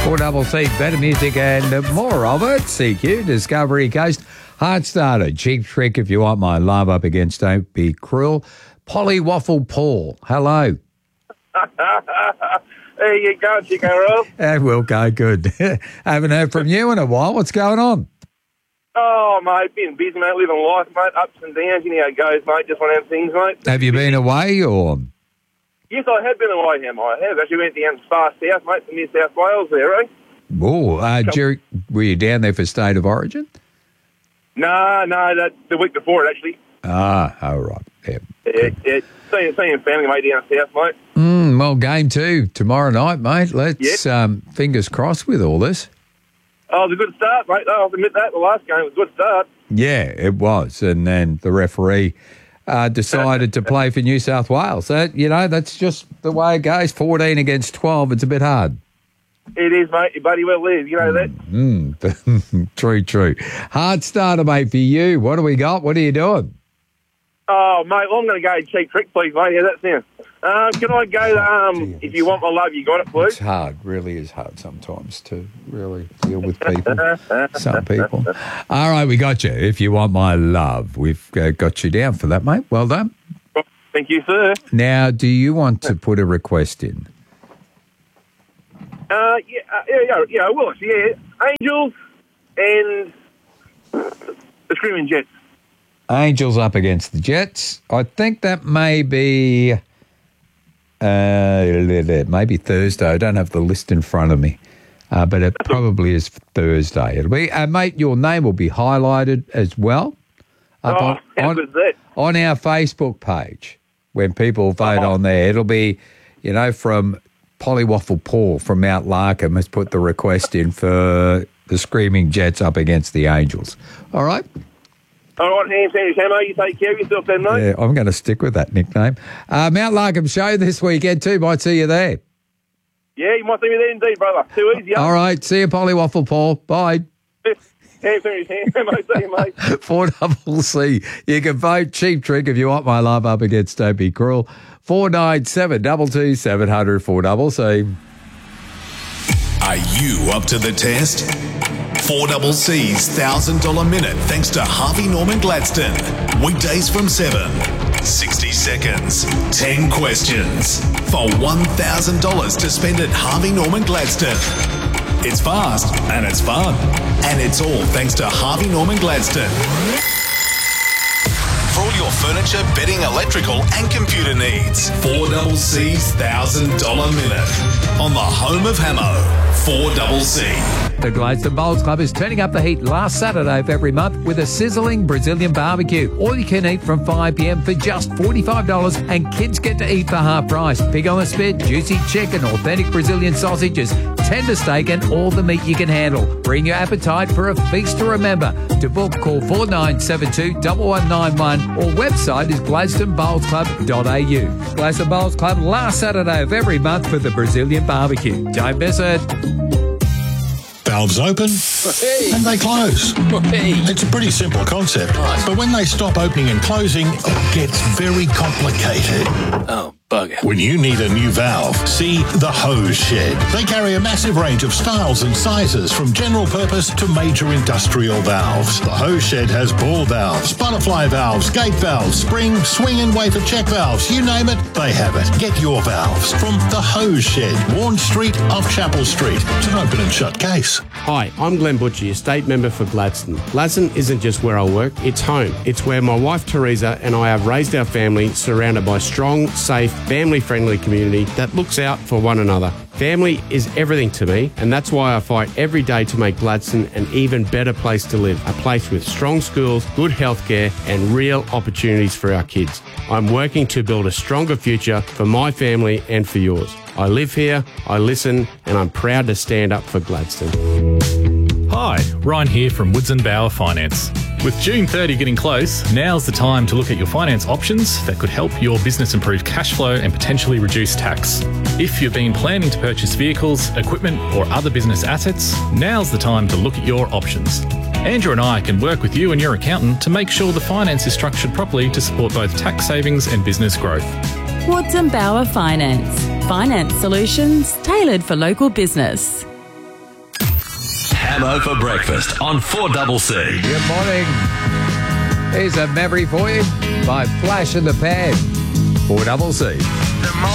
4CC, better music and more of it. CQ, Discovery Coast. Heartstarter, Cheap Trick if you want my love up against Don't Be Cruel. Polly Waffle Paul, hello. There you go, Chico Roll. We'll go good. Haven't heard from you in a while. What's going on? Oh, mate, been busy, mate, living life, mate, ups and downs, you know how it goes, mate, just one of them things, mate. Have you been away or? Yes, I have been away, I have. Actually went down far south, mate, to New South Wales there, eh? Oh, Jerry, were you down there for State of Origin? No, that's the week before it, actually. All right. Yeah. Seeing family, mate, down south, mate. Well, game 2 tomorrow night, mate. Let's fingers crossed with all this. Oh, it was a good start, mate. I'll admit that. The last game was a good start. Yeah, it was. And then the referee decided to play for New South Wales. That's just the way it goes. 14 against 12. It's a bit hard. It is, mate. You bloody well live. You know that. True. Hard starter, mate, for you. What do we got? What are you doing? Oh, mate, well, I'm going to go Cheap Trick, please, mate. How that sound? Can I go, If You Want My Love, You Got It, please? It's hard. Really is hard sometimes to really deal with people. Some people. All right, we got you. If You Want My Love. We've got you down for that, mate. Well done. Thank you, sir. Now, do you want to put a request in? Yeah, I will, actually, yeah. Angels and the Screaming Jets. Angels up against the Jets. I think that may be maybe Thursday. I don't have the list in front of me, but it probably is Thursday. It'll be, mate, your name will be highlighted as well how was that? On our Facebook page when people vote on there. It'll be, from Polly Waffle Paul from Mount Larkham has put the request in for the Screaming Jets up against the Angels. All right? All right, Ham Sandwich Hammer, you take care of yourself then, mate. Yeah, I'm going to stick with that nickname. Mount Larkham show this weekend too. Might see you there. Yeah, you might see me there indeed, brother. Too easy. All right, see you, Polly Waffle Paul. Bye. Ham Sandwich Hammer, see you, mate. 4CC. You can vote Cheap Trick if you want my love up against Don't Be Cruel. 497 22 700 4CC. Are you up to the test? 4CC's $1,000 minute thanks to Harvey Norman Gladstone. Weekdays from 7. 60 seconds. 10 questions. For $1,000 to spend at Harvey Norman Gladstone. It's fast and it's fun. And it's all thanks to Harvey Norman Gladstone. For all your furniture, bedding, electrical and computer needs. 4CC's $1,000 minute. On the home of Hamo. 4CC. The Gladstone Bowls Club is turning up the heat last Saturday of every month with a sizzling Brazilian barbecue. All you can eat from 5 p.m. for just $45 and kids get to eat for half price. Pig on the spit, juicy chicken, authentic Brazilian sausages, tender steak and all the meat you can handle. Bring your appetite for a feast to remember. To book, call 4972-1191 or website is gladstonebowlsclub.au. Gladstone Bowls Club last Saturday of every month for the Brazilian barbecue. Don't miss it. Valves open and they close. It's a pretty simple concept, but when they stop opening and closing, it gets very complicated. Oh, bugger. When you need a new valve, see the Hose Shed. They carry a massive range of styles and sizes from general purpose to major industrial valves. The Hose Shed has ball valves, butterfly valves, gate valves, spring, swing and wafer check valves. You name it, they have it. Get your valves from the Hose Shed, Warren Street off Chapel Street. It's an open and shut case. Hi, I'm Glenn Butchie, estate member for Gladstone. Gladstone isn't just where I work, it's home. It's where my wife Teresa and I have raised our family, surrounded by strong, safe, family-friendly community that looks out for one another. Family is everything to me, and that's why I fight every day to make Gladstone an even better place to live. A place with strong schools, good healthcare, and real opportunities for our kids. I'm working to build a stronger future for my family and for yours. I live here, I listen, and I'm proud to stand up for Gladstone. Hi, Ryan here from Woods & Bower Finance. With June 30 getting close, now's the time to look at your finance options that could help your business improve cash flow and potentially reduce tax. If you've been planning to purchase vehicles, equipment or other business assets, now's the time to look at your options. Andrew and I can work with you and your accountant to make sure the finance is structured properly to support both tax savings and business growth. Woods & Bower Finance. Finance solutions tailored for local business. Damo for breakfast on 4CC. Good morning. Here's a memory for you by Flash in the Pan. 4CC.